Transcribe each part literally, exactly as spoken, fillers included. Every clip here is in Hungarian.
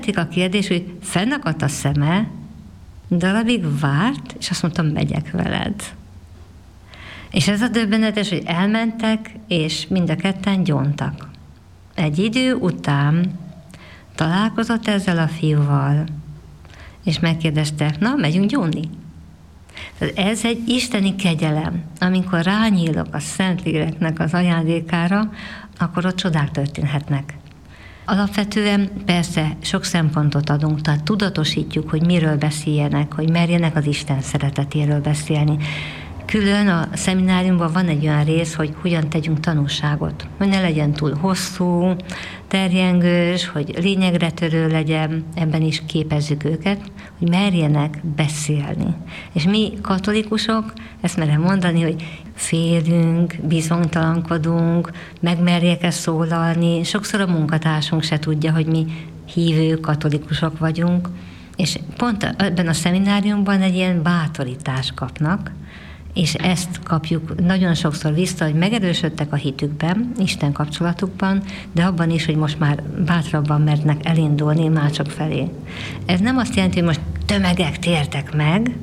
A kérdés, hogy fennakadt a szeme, darabig várt, és azt mondtam, megyek veled. És ez a döbbenetes, hogy elmentek, és mind a ketten gyóntak. Egy idő után találkozott ezzel a fiúval, és megkérdezte, na, megyünk gyónni. Ez egy isteni kegyelem. Amikor rányílok a Szentléleknek az ajándékára, akkor ott csodák történhetnek. Alapvetően persze sok szempontot adunk, tehát tudatosítjuk, hogy miről beszéljenek, hogy merjenek az Isten szeretetéről beszélni. Külön a szemináriumban van egy olyan rész, hogy hogyan tegyünk tanúságot, hogy ne legyen túl hosszú, terjengős, hogy lényegre törő legyen, ebben is képezzük őket, hogy merjenek beszélni. És mi katolikusok, ezt merem mondani, hogy félünk, bizonytalankodunk, megmerjek-e szólalni, sokszor a munkatársunk se tudja, hogy mi hívő katolikusok vagyunk, és pont ebben a szemináriumban egy ilyen bátorítást kapnak, és ezt kapjuk nagyon sokszor vissza, hogy megerősödtek a hitükben, Isten kapcsolatukban, de abban is, hogy most már bátrabban mernek elindulni mások felé. Ez nem azt jelenti, hogy most tömegek tértek meg,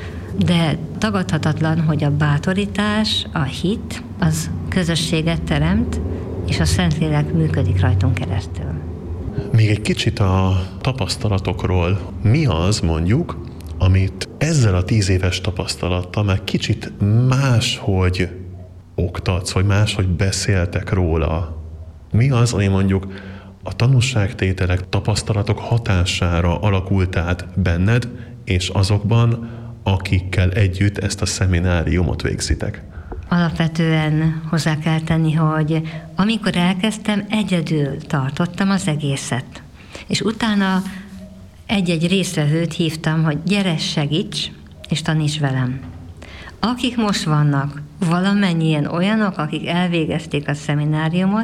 de tagadhatatlan, hogy a bátorítás, a hit, az közösséget teremt, és a Szentlélek működik rajtunk keresztül. Még egy kicsit a tapasztalatokról. Mi az, mondjuk, amit ezzel a tíz éves tapasztalattal már kicsit máshogy oktatsz, vagy máshogy beszéltek róla? Mi az, ami mondjuk a tanúságtételek, tapasztalatok hatására alakult át benned, és azokban, akikkel együtt ezt a szemináriumot végzitek? Alapvetően hozzá kell tenni, hogy amikor elkezdtem, egyedül tartottam az egészet. És utána egy-egy résztvevőt hívtam, hogy gyere, segíts, és taníts velem. Akik most vannak, valamennyien olyanok, akik elvégezték a szemináriumot,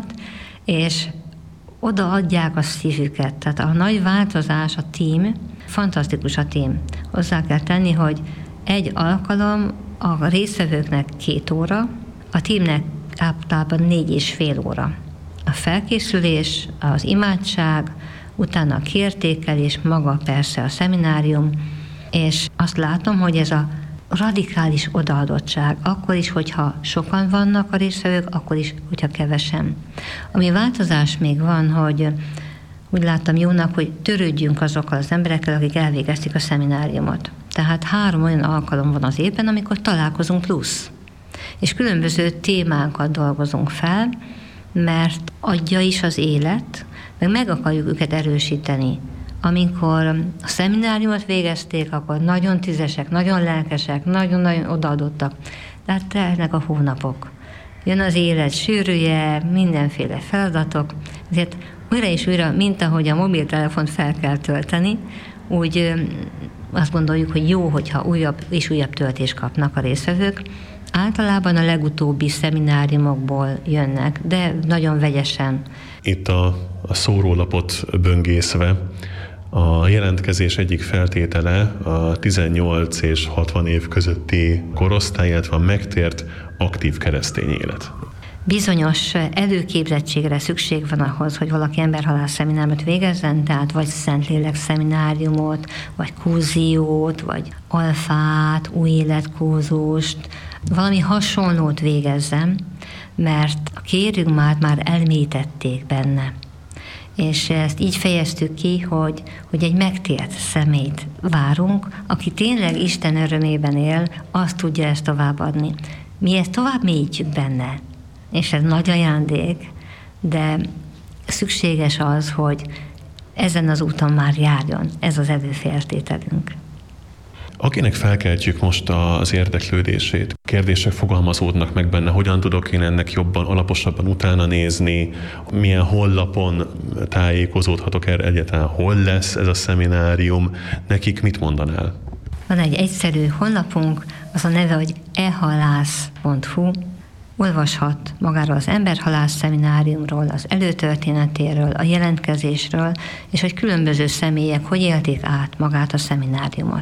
és odaadják a szívüket. Tehát a nagy változás, a tím, fantasztikus a tím. Hozzá kell tenni, hogy egy alkalom a résztvevőknek két óra, a tímnek általában négy és fél óra. A felkészülés, az imádság, utána a kiértékelés, maga persze a szeminárium, és azt látom, hogy ez a radikális odaadottság, akkor is, hogyha sokan vannak a résztvevők, akkor is, hogyha kevesen. Ami változás még van, hogy úgy láttam jónak, hogy törődjünk azokkal az emberekkel, akik elvégezték a szemináriumot. Tehát három olyan alkalom van az évben, amikor találkozunk plusz. És különböző témákat dolgozunk fel, mert adja is az élet, meg meg akarjuk őket erősíteni. Amikor a szemináriumot végezték, akkor nagyon tüzesek, nagyon lelkesek, nagyon-nagyon odaadottak. De hát telnek a hónapok. Jön az élet sűrűje, mindenféle feladatok, ezért újra és újra, mint ahogy a mobiltelefont fel kell tölteni, úgy azt gondoljuk, hogy jó, hogyha újabb és újabb töltést kapnak a résztvevők. Általában a legutóbbi szemináriumokból jönnek, de nagyon vegyesen. Itt a, a szórólapot böngészve, a jelentkezés egyik feltétele a tizennyolc és hatvan év közötti korosztály, illetve a megtért aktív keresztény élet. Bizonyos előképzettségre szükség van ahhoz, hogy valaki emberhalász szemináriumot végezzen, tehát vagy Szentlélek szemináriumot, vagy kúziót, vagy alfát, új életkózust, valami hasonlót végezzen, mert a kérőgmát már elmélyítették benne. És ezt így fejeztük ki, hogy, hogy egy megtért személyt várunk, aki tényleg Isten örömében él, azt tudja ezt továbbadni. Mi ezt tovább mélyítjük benne, és ez nagy ajándék, de szükséges az, hogy ezen az úton már járjon, ez az előfeltételünk. Akinek felkeltjük most az érdeklődését, kérdések fogalmazódnak meg benne, hogyan tudok én ennek jobban, alaposabban utána nézni, milyen honlapon tájékozódhatok erre egyáltalán, hol lesz ez a szeminárium, nekik mit mondanál? Van egy egyszerű honlapunk, az a neve, hogy e halász pont hu, olvashat magáról az emberhalász szemináriumról, az előtörténetéről, a jelentkezésről, és hogy különböző személyek hogy élték át magát a szemináriumot.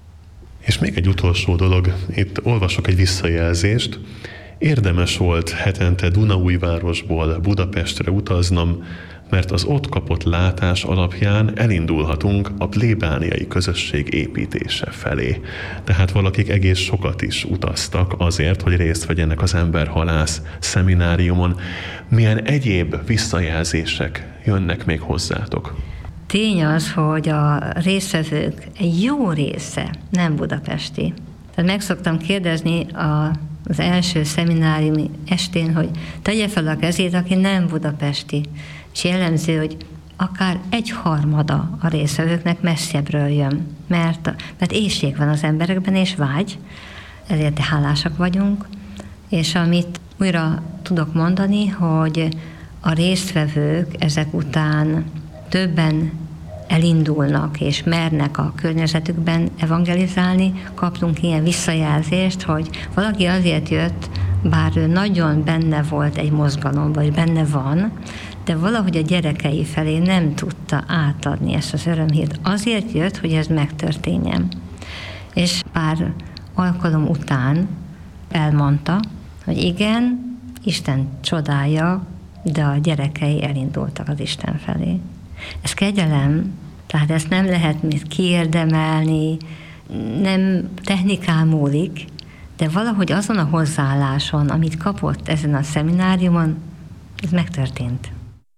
És még egy utolsó dolog, itt olvasok egy visszajelzést. Érdemes volt hetente Dunaújvárosból Budapestre utaznom, mert az ott kapott látás alapján elindulhatunk a plébániai közösség építése felé. Tehát valakik egész sokat is utaztak azért, hogy részt vegyenek az emberhalász szemináriumon. Milyen egyéb visszajelzések jönnek még hozzátok? Tény az, hogy a résztvevők egy jó része nem budapesti. Tehát meg szoktam kérdezni a, az első szemináriumi estén, hogy tegye fel a kezét, aki nem budapesti. És jellemző, hogy akár egy harmada a résztvevőknek messzebbről jön, mert, mert éhség van az emberekben, és vágy, ezért hálásak vagyunk. És amit újra tudok mondani, hogy a résztvevők ezek után többen elindulnak és mernek a környezetükben evangelizálni, kaptunk ilyen visszajelzést, hogy valaki azért jött, bár ő nagyon benne volt egy mozgalomban, vagy benne van, de valahogy a gyerekei felé nem tudta átadni ezt az örömhírt. Azért jött, hogy ez megtörténjen. És pár alkalom után elmondta, hogy igen, Isten csodálja, de a gyerekei elindultak az Isten felé. Ez kegyelem, tehát ezt nem lehet mit kiérdemelni, nem technikán múlik, de valahogy azon a hozzáálláson, amit kapott ezen a szemináriumon, ez megtörtént.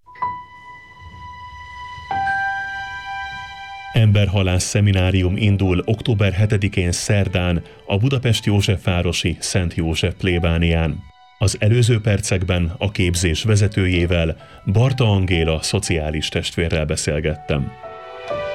Emberhalász szeminárium indul október hetedikén szerdán a Budapest Józsefvárosi Szent József plébánián. Az előző percekben a képzés vezetőjével, Barta Angéla szociális testvérrel beszélgettem.